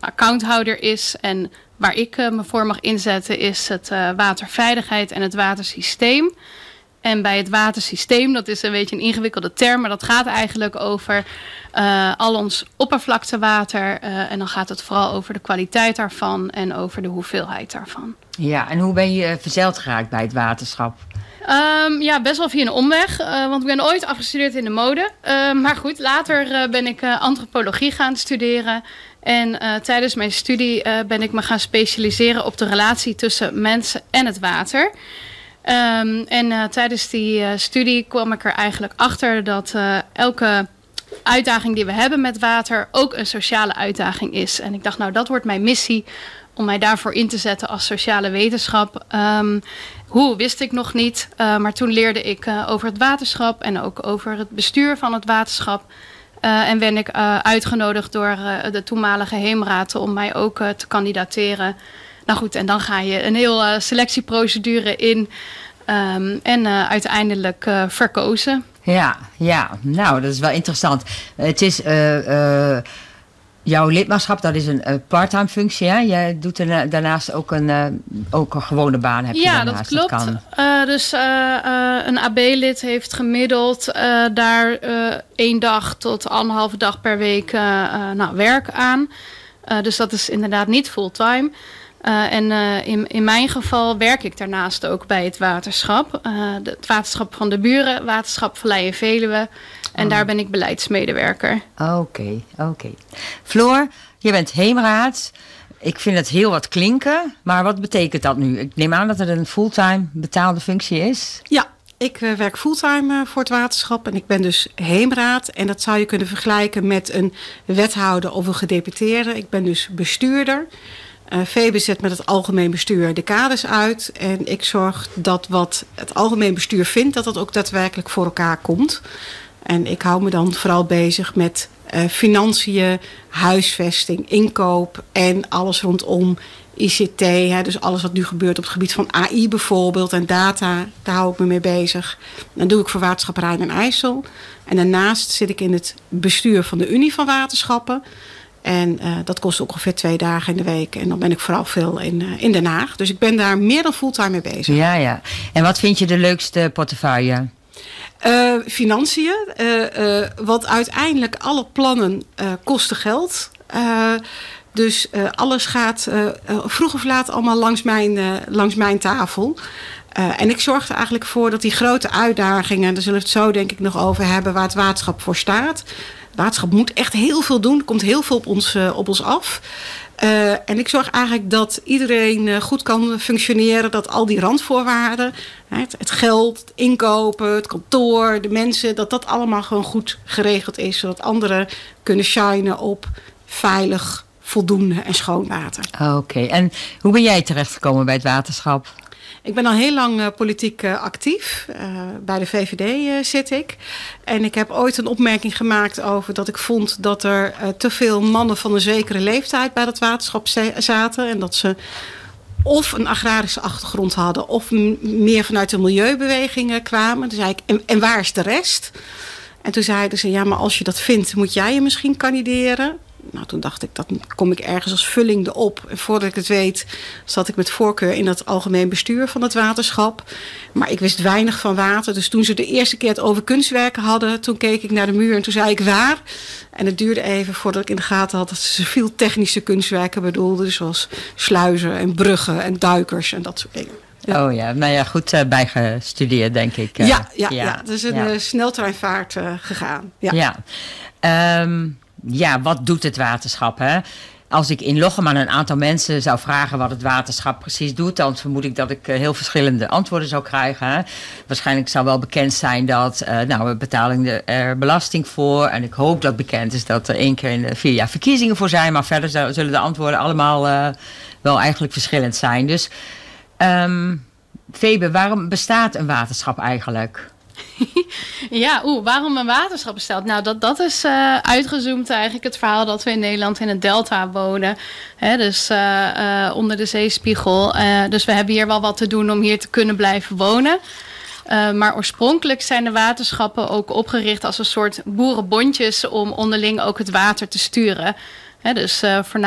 accounthouder is. En waar ik me voor mag inzetten is het waterveiligheid en het watersysteem. En bij het watersysteem, dat is een beetje een ingewikkelde term, maar dat gaat eigenlijk over al ons oppervlaktewater. En dan gaat het vooral over de kwaliteit daarvan en over de hoeveelheid daarvan. Ja, en hoe ben je verzeild geraakt bij het waterschap? Best wel via een omweg, want ik ben ooit afgestudeerd in de mode. Maar goed, later ben ik antropologie gaan studeren. En tijdens mijn studie ben ik me gaan specialiseren op de relatie tussen mensen en het water. Tijdens die studie kwam ik er eigenlijk achter dat elke uitdaging die we hebben met water ook een sociale uitdaging is. En ik dacht, nou, dat wordt mijn missie om mij daarvoor in te zetten als sociale wetenschap. Hoe wist ik nog niet, maar toen leerde ik over het waterschap en ook over het bestuur van het waterschap. En ben ik uitgenodigd door de toenmalige heemraad om mij ook te kandidateren. Nou goed, en dan ga je een heel selectieprocedure in en uiteindelijk verkozen. Ja, nou, dat is wel interessant. Het is jouw lidmaatschap, dat is een parttime functie, hè? Jij doet daarnaast ook een gewone baan. Heb je daarnaast. Dat klopt. Dat kan. Dus een AB-lid heeft gemiddeld daar 1 dag tot 1,5 dag per week werk aan. Dus dat is inderdaad niet fulltime. In mijn geval werk ik daarnaast ook bij het waterschap. Het waterschap van de buren, waterschap Vallei en Veluwe. En daar ben ik beleidsmedewerker. Oké. Floor, je bent heemraad. Ik vind het heel wat klinken. Maar wat betekent dat nu? Ik neem aan dat het een fulltime betaalde functie is. Ja, ik werk fulltime voor het waterschap. En ik ben dus heemraad. En dat zou je kunnen vergelijken met een wethouder of een gedeputeerde. Ik ben dus bestuurder. Febe zet met het algemeen bestuur de kaders uit. En ik zorg dat wat het algemeen bestuur vindt, dat dat ook daadwerkelijk voor elkaar komt. En ik hou me dan vooral bezig met financiën, huisvesting, inkoop en alles rondom ICT. Dus alles wat nu gebeurt op het gebied van AI bijvoorbeeld en data, daar hou ik me mee bezig. Dat doe ik voor Waterschap Rijn en IJssel. En daarnaast zit ik in het bestuur van de Unie van Waterschappen. En dat kost ongeveer 2 dagen in de week. En dan ben ik vooral veel in Den Haag. Dus ik ben daar meer dan fulltime mee bezig. Ja. En wat vind je de leukste portefeuille? Financiën. Want uiteindelijk alle plannen kosten geld. Dus alles gaat vroeg of laat allemaal langs mijn tafel. En ik zorg er eigenlijk voor dat die grote uitdagingen, daar zullen we het zo denk ik nog over hebben, waar het waterschap voor staat. Het waterschap moet echt heel veel doen. Er komt heel veel op ons af. En ik zorg eigenlijk dat iedereen goed kan functioneren. Dat al die randvoorwaarden, het geld, het inkopen, het kantoor, de mensen, dat allemaal gewoon goed geregeld is. Zodat anderen kunnen shinen op veilig, voldoende en schoon water. Oké. En hoe ben jij terechtgekomen bij het waterschap? Ik ben al heel lang politiek actief. Bij de VVD zit ik. En ik heb ooit een opmerking gemaakt over dat ik vond dat er te veel mannen van een zekere leeftijd bij dat waterschap zaten. En dat ze of een agrarische achtergrond hadden of meer vanuit de milieubewegingen kwamen. Toen zei ik, en waar is de rest? En toen zeiden ze, ja, maar als je dat vindt, moet jij je misschien kandideren. Nou, toen dacht ik, dan kom ik ergens als vulling erop. En voordat ik het weet, zat ik met voorkeur in het algemeen bestuur van het waterschap. Maar ik wist weinig van water. Dus toen ze de eerste keer het over kunstwerken hadden, toen keek ik naar de muur en toen zei ik waar. En het duurde even voordat ik in de gaten had dat ze veel technische kunstwerken bedoelden. Zoals sluizen en bruggen en duikers en dat soort dingen. Ja. Oh ja, nou ja, goed bijgestudeerd denk ik. Ja, dus een sneltreinvaart gegaan. Ja, wat doet het waterschap? Hè? Als ik in Lochem aan een aantal mensen zou vragen wat het waterschap precies doet, dan vermoed ik dat ik heel verschillende antwoorden zou krijgen. Hè? Waarschijnlijk zou wel bekend zijn dat we betalen er belasting voor. En ik hoop dat bekend is dat er 1 keer in de 4 jaar verkiezingen voor zijn. Maar verder zullen de antwoorden allemaal wel eigenlijk verschillend zijn. Dus Febe, waarom bestaat een waterschap eigenlijk? Waarom een waterschap bestaat? Nou, dat is uitgezoomd eigenlijk het verhaal dat we in Nederland in het delta wonen. Dus onder de zeespiegel. Dus we hebben hier wel wat te doen om hier te kunnen blijven wonen. Maar oorspronkelijk zijn de waterschappen ook opgericht als een soort boerenbondjes om onderling ook het water te sturen. Dus